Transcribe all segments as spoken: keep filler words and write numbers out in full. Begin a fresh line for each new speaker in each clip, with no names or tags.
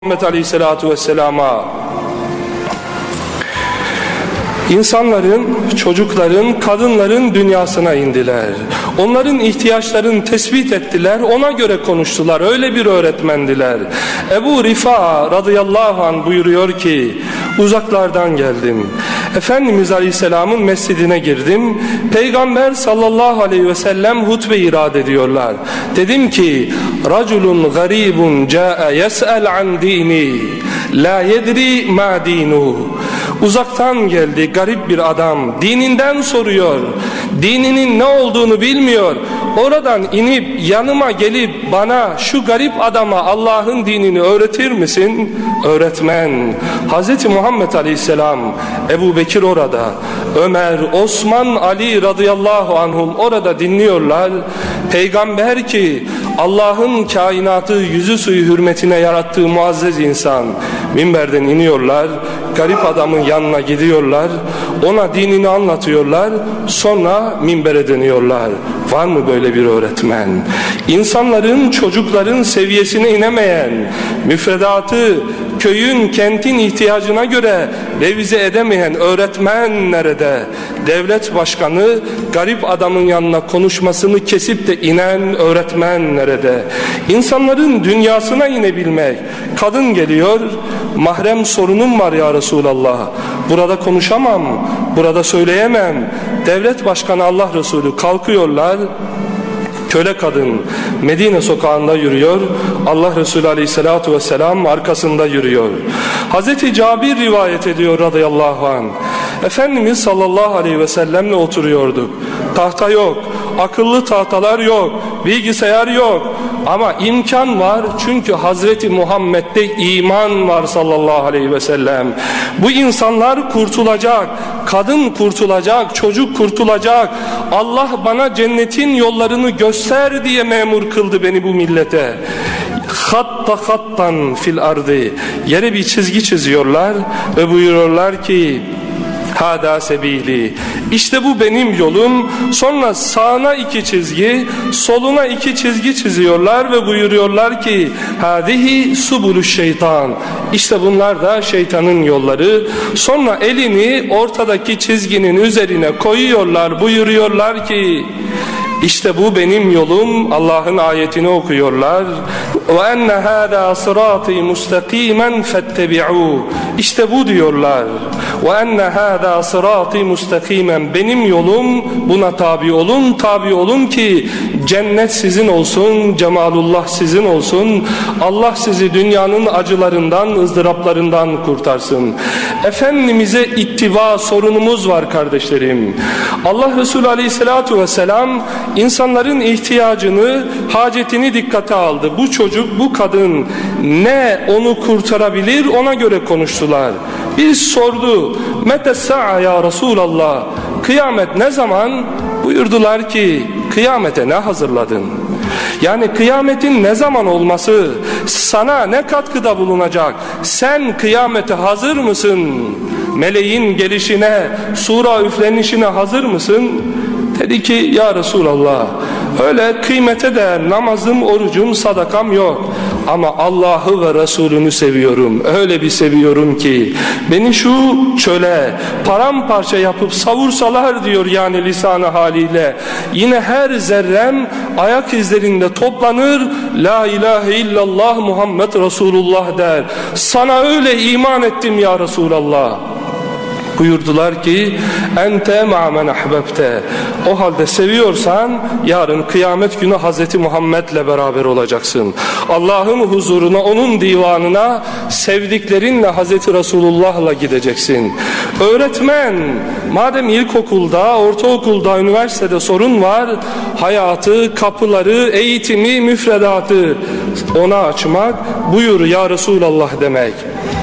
Muhammed Aleyhisselatü Vesselam'a insanların, çocukların, kadınların dünyasına indiler. Onların ihtiyaçlarını tespit ettiler, ona göre konuştular. Öyle bir öğretmendiler. Ebu Rifa radıyallahu anh buyuruyor ki, uzaklardan geldim. Efendimiz Aleyhisselam'ın mescidine girdim. Peygamber sallallahu aleyhi ve sellem hutbe irad ediyorlar. Dedim ki, raculun garibun ca'e yes'el an dini la yedri ma dinu. Uzaktan geldi garip bir adam, dininden soruyor, dininin ne olduğunu bilmiyor. Oradan inip yanıma gelip bana şu garip adama Allah'ın dinini öğretir misin? Öğretmen. Hazreti Muhammed Aleyhisselam, Ebu Bekir orada, Ömer, Osman, Ali radıyallahu anhum orada dinliyorlar. Peygamber ki Allah'ın kainatı yüzü suyu hürmetine yarattığı muazzez insan, minberden iniyorlar, garip adamın yanına gidiyorlar, ona dinini anlatıyorlar, sonra minbere dönüyorlar. Var mı böyle bir öğretmen? İnsanların, çocukların seviyesine inemeyen, müfredatı köyün, kentin ihtiyacına göre revize edemeyen öğretmen nerede? Devlet başkanı garip adamın yanına konuşmasını kesip de inen öğretmen nerede? İnsanların dünyasına inebilmek. Kadın geliyor, mahrem sorunum var ya Resulallah, burada konuşamam, burada söyleyemem. Devlet başkanı Allah Resulü kalkıyorlar, köle kadın Medine sokağında yürüyor, Allah Resulü Aleyhisselatü Vesselam arkasında yürüyor. Hazreti Cabir rivayet ediyor radıyallahu anh, Efendimiz sallallahu aleyhi ve sellemle oturuyorduk. Tahta yok, akıllı tahtalar yok, bilgisayar yok ama imkan var, çünkü Hazreti Muhammed'de iman var sallallahu aleyhi ve sellem. Bu insanlar kurtulacak, kadın kurtulacak, çocuk kurtulacak. Allah bana cennetin yollarını göster diye memur kıldı beni bu millete. Hatta hattan fil ardı, yere bir çizgi çiziyorlar ve buyuruyorlar ki hâdâ sebîlî, İşte bu benim yolum. Sonra sağına iki çizgi, soluna iki çizgi çiziyorlar ve buyuruyorlar ki hâzihi subuluş şeytan, İşte bunlar da şeytanın yolları. Sonra elini ortadaki çizginin üzerine koyuyorlar, buyuruyorlar ki İşte bu benim yolum. Allah'ın ayetini okuyorlar. Ve enne hâdâ sırâtî mustakîmen fettebi'û. İşte bu diyorlar. Ve enne hâdâ sırâtî mustakîmen. Benim yolum, buna tabi olun, tabi olun ki cennet sizin olsun, cemalullah sizin olsun. Allah sizi dünyanın acılarından, ızdıraplarından kurtarsın. Efendimiz'e ittiba sorunumuz var kardeşlerim. Allah Resulü Aleyhisselatü Vesselam İnsanların ihtiyacını, hacetini dikkate aldı. Bu çocuk, bu kadın ne onu kurtarabilir, ona göre konuştular. Bir sordu, mete sa'a ya Resulallah, kıyamet ne zaman? Buyurdular ki, kıyamete ne hazırladın? Yani kıyametin ne zaman olması sana ne katkıda bulunacak? Sen kıyamete hazır mısın? Meleğin gelişine, sura üflenişine hazır mısın? Dedi ki ya Resulallah, öyle kıymete değer namazım, orucum, sadakam yok. Ama Allah'ı ve Resulünü seviyorum. Öyle bir seviyorum ki beni şu çöle paramparça yapıp savursalar diyor, yani lisanı haliyle, yine her zerrem ayak izlerinde toplanır, la ilahe illallah Muhammed Resulullah der. Sana öyle iman ettim ya Resulallah. Buyurdular ki ente ma men ahbebte, o halde seviyorsan yarın kıyamet günü Hazreti Muhammed'le beraber olacaksın. Allah'ın huzuruna, onun divanına sevdiklerinle, Hazreti Resulullah'la gideceksin. Öğretmen, madem ilkokulda, ortaokulda, üniversitede sorun var, hayatı, kapıları, eğitimi, müfredatı ona açmak, buyur ya Resulallah demek.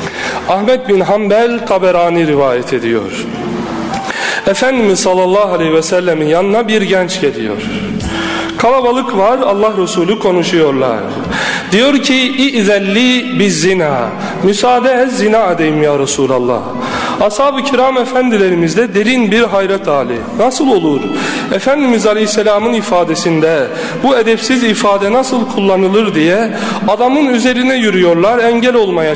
Ahmet bin Hanbel Taberani rivayet ediyor. Efendimiz sallallahu aleyhi ve sellemin yanına bir genç geliyor. Kalabalık var, Allah Resulü konuşuyorlar. Diyor ki İ'zelli biz zina. Müsaade et zina edeyim ya Resulallah. Ashab-ı kiram efendilerimizde derin bir hayret hali. Nasıl olur? Efendimiz Aleyhisselam'ın ifadesinde bu edepsiz ifade nasıl kullanılır diye adamın üzerine yürüyorlar, engel olmaya